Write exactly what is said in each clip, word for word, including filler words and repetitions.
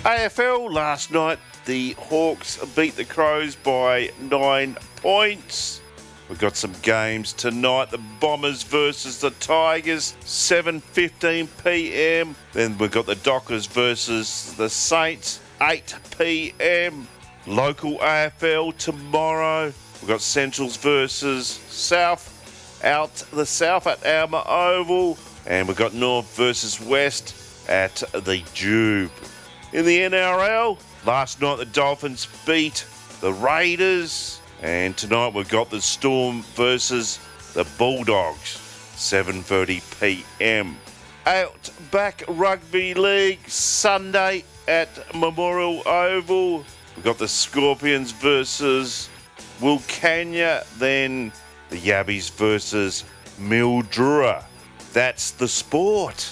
A F L last night, the Hawks beat the Crows by nine points. We've got some games tonight. The Bombers versus the Tigers, seven fifteen p m. Then we've got the Dockers versus the Saints, eight p m. Local A F L tomorrow. We've got Centrals versus South, out the South at Alma Oval. And we've got North versus West at the Jube. In the N R L, last night the Dolphins beat the Raiders. And tonight we've got the Storm versus the Bulldogs, seven thirty p m. Outback Rugby League, Sunday at Memorial Oval. We've got the Scorpions versus Wilcannia, then the Yabbies versus Mildura. That's the sport.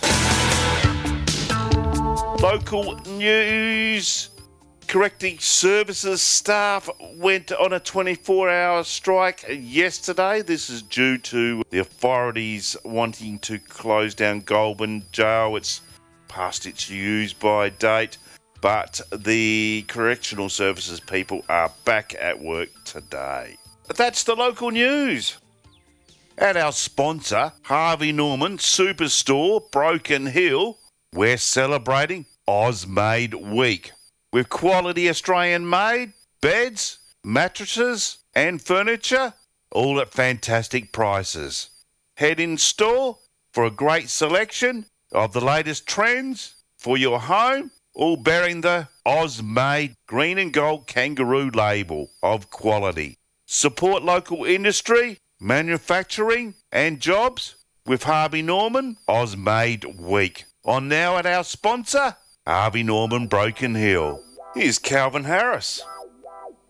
Local news. Correcting services staff went on a twenty-four hour strike yesterday. This is due to the authorities wanting to close down Goulburn Jail. It's past its use-by date, but the correctional services people are back at work today. That's the local news. At our sponsor, Harvey Norman Superstore, Broken Hill, we're celebrating Ozmade Week with quality Australian-made beds, mattresses and furniture, all at fantastic prices. Head in store for a great selection of the latest trends for your home, all bearing the Ozmade green and gold kangaroo label of quality. Support local industry, manufacturing and jobs with Harvey Norman Ozmade Week. On now at our sponsor, Harvey Norman Broken Hill. Here's Calvin Harris.